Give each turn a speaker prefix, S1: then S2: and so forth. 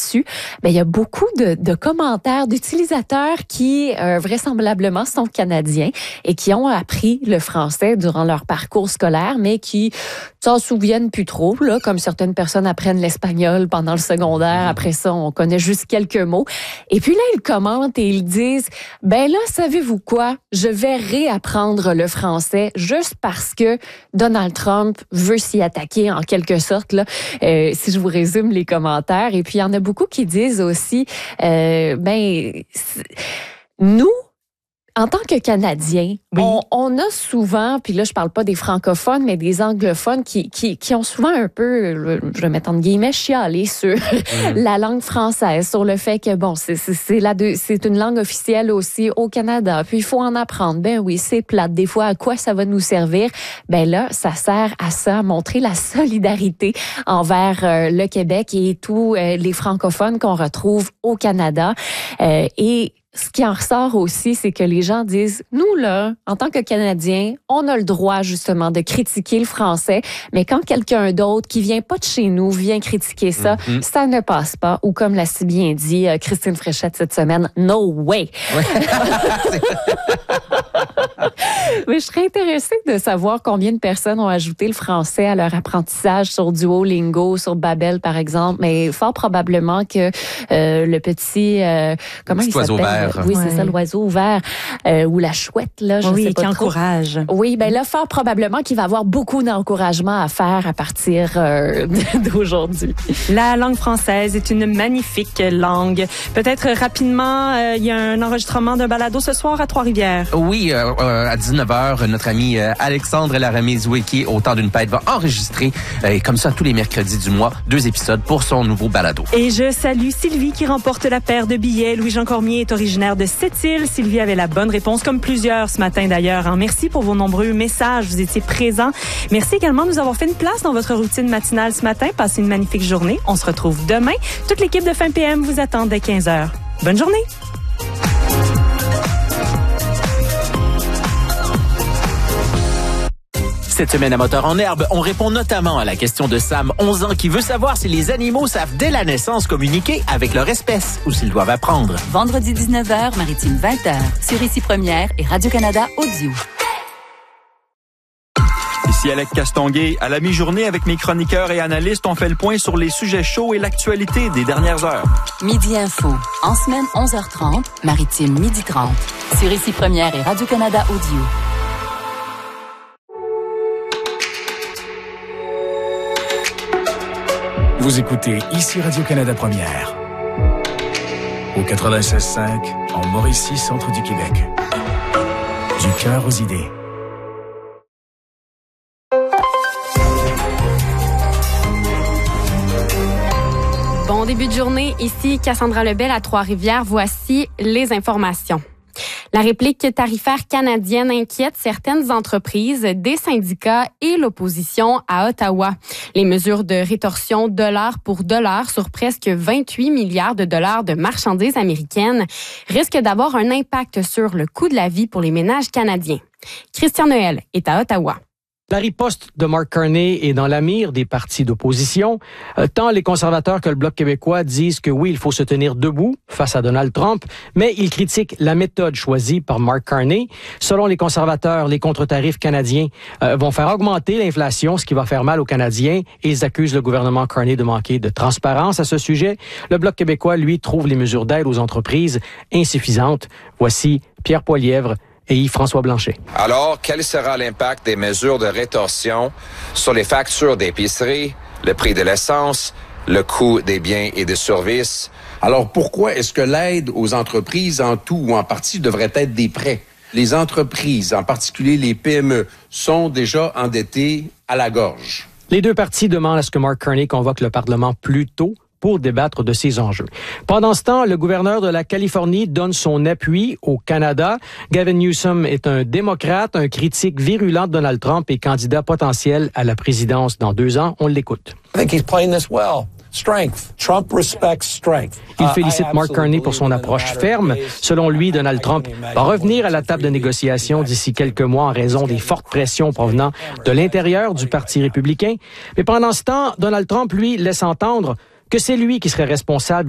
S1: là-dessus, il y a beaucoup de commentaires d'utilisateurs qui vraisemblablement sont canadiens et qui ont appris le français durant leur parcours scolaire, mais qui s'en souviennent plus trop, là, comme certaines personnes apprennent l'espagnol pendant le secondaire. Après ça, on connaît juste quelques mots. Et puis là, ils commentent et ils disent, là, savez-vous quoi? Je vais réapprendre le français juste parce que Donald Trump veut s'y attaquer en quelque sorte, là, si je vous résume les commentaires. Et puis, il y en a beaucoup qui disent aussi, nous, en tant que Canadiens,
S2: oui.
S1: on a souvent, puis là je parle pas des francophones, mais des anglophones qui ont souvent un peu, je vais mettre entre guillemets, chialé sur la langue française, sur le fait que c'est une langue officielle aussi au Canada, puis il faut en apprendre. Ben oui, c'est plate. Des fois, à quoi ça va nous servir? Là, ça sert à ça, à montrer la solidarité envers le Québec et tous les francophones qu'on retrouve au Canada. Et ce qui en ressort aussi, c'est que les gens disent, nous là, en tant que Canadiens, on a le droit justement de critiquer le français, mais quand quelqu'un d'autre qui vient pas de chez nous vient critiquer ça, ça ne passe pas. Ou comme l'a si bien dit Christine Fréchette cette semaine, no way. Mais je serais intéressée de savoir combien de personnes ont ajouté le français à leur apprentissage sur Duolingo, sur Babel par exemple, mais fort probablement que le petit comment il s'appelle? Oui, c'est ça, l'oiseau vert ou la chouette là, je sais pas
S2: qui
S1: trop.
S2: encourage.
S1: Oui, là fort probablement qu'il va avoir beaucoup d'encouragement à faire à partir d'aujourd'hui.
S2: La langue française est une magnifique langue. Peut-être rapidement, il y a un enregistrement d'un balado ce soir à Trois-Rivières.
S3: Oui, à 19h, notre ami Alexandre Laramie-Zoueki, au temps d'une pète, va enregistrer, comme ça, tous les mercredis du mois, 2 épisodes pour son nouveau balado.
S2: Et je salue Sylvie qui remporte la paire de billets. Louis-Jean Cormier est originaire de Sept-Îles. Sylvie avait la bonne réponse, comme plusieurs ce matin d'ailleurs. Merci pour vos nombreux messages. Vous étiez présents. Merci également de nous avoir fait une place dans votre routine matinale ce matin. Passez une magnifique journée. On se retrouve demain. Toute l'équipe de Fin PM vous attend dès 15h. Bonne journée!
S4: Cette semaine à Moteur en Herbe, on répond notamment à la question de Sam, 11 ans, qui veut savoir si les animaux savent dès la naissance communiquer avec leur espèce ou s'ils doivent apprendre.
S5: Vendredi 19h, Maritime 20h, sur Ici Première et Radio-Canada Audio.
S6: Ici Alec Castonguay. À la mi-journée, avec mes chroniqueurs et analystes, on fait le point sur les sujets chauds et l'actualité des dernières heures.
S5: Midi Info, en semaine 11h30, Maritime 12h30, sur Ici Première et Radio-Canada Audio.
S7: Vous écoutez Ici Radio-Canada Première. Au 96.5, en Mauricie, centre du Québec. Du cœur aux idées.
S8: Bon début de journée, ici Cassandra Lebel à Trois-Rivières. Voici les informations. La réplique tarifaire canadienne inquiète certaines entreprises, des syndicats et l'opposition à Ottawa. Les mesures de rétorsion dollar pour dollar sur presque 28 milliards de dollars de marchandises américaines risquent d'avoir un impact sur le coût de la vie pour les ménages canadiens. Christian Noël est à Ottawa.
S9: La riposte de Mark Carney est dans la mire des partis d'opposition. Tant les conservateurs que le Bloc québécois disent que oui, il faut se tenir debout face à Donald Trump, mais ils critiquent la méthode choisie par Mark Carney. Selon les conservateurs, les contre-tarifs canadiens vont faire augmenter l'inflation, ce qui va faire mal aux Canadiens, et ils accusent le gouvernement Carney de manquer de transparence à ce sujet. Le Bloc québécois, lui, trouve les mesures d'aide aux entreprises insuffisantes. Voici Pierre Poilièvre et Yves-François Blanchet.
S10: Alors, quel sera l'impact des mesures de rétorsion sur les factures d'épicerie, le prix de l'essence, le coût des biens et des services?
S11: Alors, pourquoi est-ce que l'aide aux entreprises en tout ou en partie devrait être des prêts? Les entreprises, en particulier les PME, sont déjà endettées à la gorge.
S9: Les deux partis demandent à ce que Mark Carney convoque le Parlement plus tôt pour débattre de ces enjeux. Pendant ce temps, le gouverneur de la Californie donne son appui au Canada. Gavin Newsom est un démocrate, un critique virulent de Donald Trump et candidat potentiel à la présidence dans 2 ans. On l'écoute.
S12: I think he's playing this well. Strength. Trump respects strength.
S9: Il félicite Mark Carney pour son approche ferme. Selon lui, Donald Trump va revenir à la table de négociation d'ici quelques mois en raison des fortes pressions provenant de l'intérieur du Parti républicain. Mais pendant ce temps, Donald Trump, lui, laisse entendre que c'est lui qui serait responsable